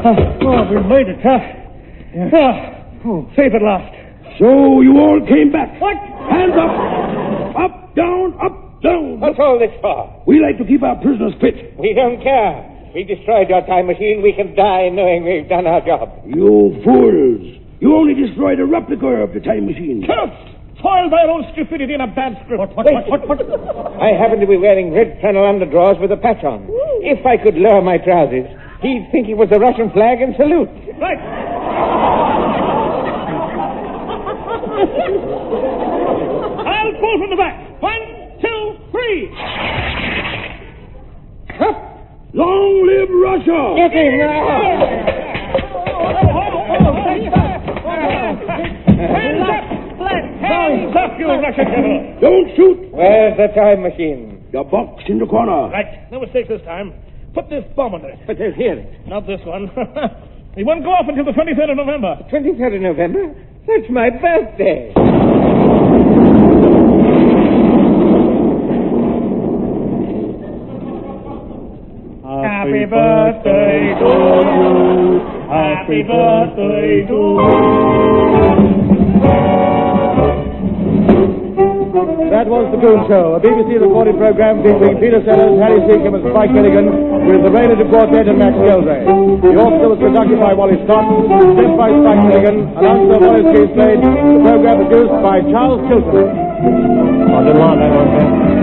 We made it, huh? Safe at last. So you all came back. What? Hands up. Up, down, up, down. What's all this for? We like to keep our prisoners fit. We don't care. We destroyed your time machine. We can die knowing we've done our job. You fools. You only destroyed a replica of the time machine. Cursed! Foiled by your own stupidity in a bad script. What? I happen to be wearing red flannel underdrawers with a patch on. If I could lower my trousers, he'd think it was a Russian flag and salute. Right. I'll pull from the back. 1, 2, 3. Huh? Long live Russia! Get in now! Hands up! Hands up, you Russian devil! Don't shoot! Where's the time machine? The box in the corner. Right. No mistakes this time. Put this bomb under it. But they'll hear it. Not this one. It won't go off until the 23rd of November. 23rd of November? That's my birthday. Happy birthday to you. Happy birthday to you. That was The Coon Show, a BBC recorded program featuring Peter Sellers, Harry Seacombe and Spike Milligan, with the Raynard Quartet and Max Geldray. The orchestra was conducted by Wally Scott, stepped by Spike Milligan, announcer Wallace Keith Slade, the program produced by Charles Chilton. I didn't want that one,